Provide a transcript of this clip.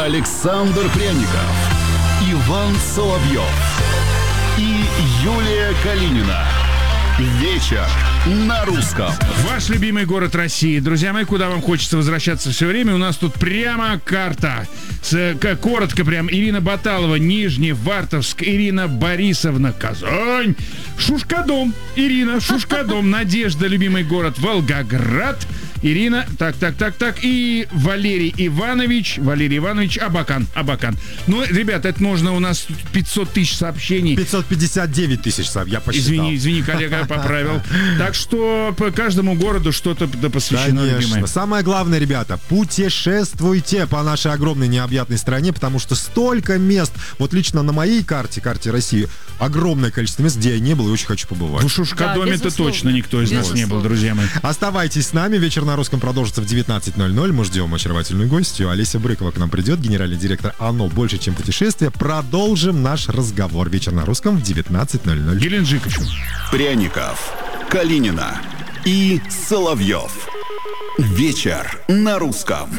Александр Пряников, Иван Соловьев и Юлия Калинина. Вечер на русском. Ваш любимый город России. Друзья мои, куда вам хочется возвращаться все время? У нас тут прямо карта. Коротко прям. Ирина Баталова, Нижневартовск. Ирина Борисовна, Казань. Шушкадом. Ирина, Шушкадом. Надежда, любимый город Волгоград. Ирина, так. И Валерий Иванович, Абакан. Ну, ребята, это можно у нас 500 тысяч сообщений. 559 тысяч, я посчитал. Извини, коллега, поправил. Так что по каждому городу что-то посвящено, любимое. Самое главное, ребята, путешествуйте по нашей огромной необъятной стране, потому что столько мест, вот лично на моей карте России, огромное количество мест, где я не был и очень хочу побывать. В Шушкадоме-то точно никто из нас не был, друзья мои. Оставайтесь с нами, вечер на русском продолжится в 19:00. Мы ждем очаровательную гостью. Олеся Брыкова к нам придет, генеральный директор ОНО «Больше, чем путешествие». Продолжим наш разговор. Вечер на русском в 19:00. Геленджик еще. Пряников, Калинина и Соловьев. Вечер на русском.